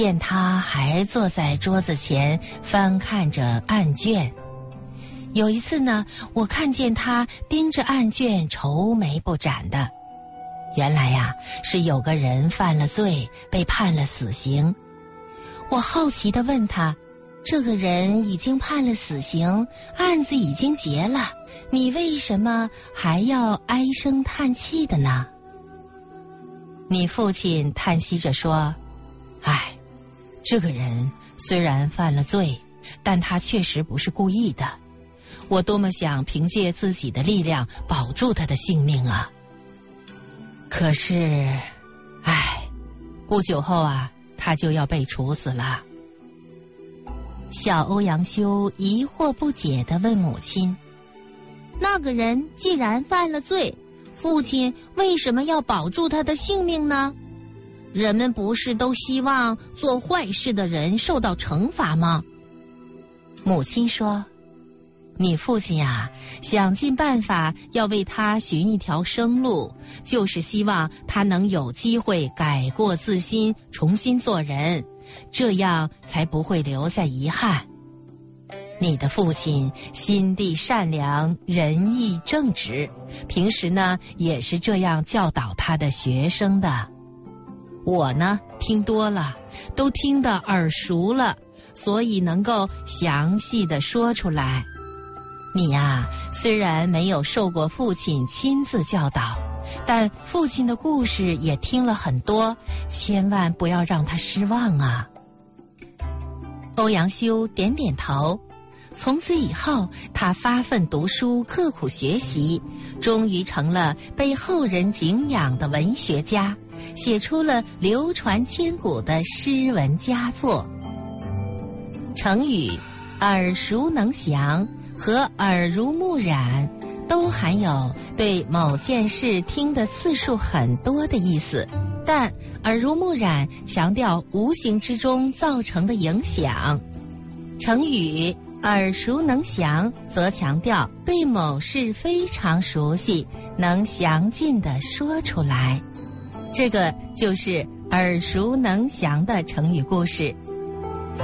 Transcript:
见他还坐在桌子前翻看着案卷。有一次呢，我看见他盯着案卷愁眉不展的。原来呀，是有个人犯了罪，被判了死刑。我好奇地问他，这个人已经判了死刑，案子已经结了，你为什么还要唉声叹气的呢？你父亲叹息着说，唉，这个人虽然犯了罪，但他确实不是故意的。我多么想凭借自己的力量保住他的性命啊！可是，唉，不久后啊，他就要被处死了。小欧阳修疑惑不解地问母亲，那个人既然犯了罪，父亲为什么要保住他的性命呢？人们不是都希望做坏事的人受到惩罚吗？母亲说，你父亲呀，想尽办法要为他寻一条生路，就是希望他能有机会改过自新，重新做人，这样才不会留下遗憾。你的父亲心地善良，仁义正直，平时呢也是这样教导他的学生的。我呢听多了，都听得耳熟了，所以能够详细的说出来。你呀，虽然没有受过父亲亲自教导，但父亲的故事也听了很多，千万不要让他失望啊。欧阳修点点头。从此以后，他发奋读书，刻苦学习，终于成了被后人敬仰的文学家，写出了流传千古的诗文佳作。成语耳熟能详和耳濡目染都含有对某件事听的次数很多的意思，但耳濡目染强调无形之中造成的影响。成语耳熟能详则强调对某事非常熟悉，能详尽地说出来。这个就是耳熟能详的成语故事。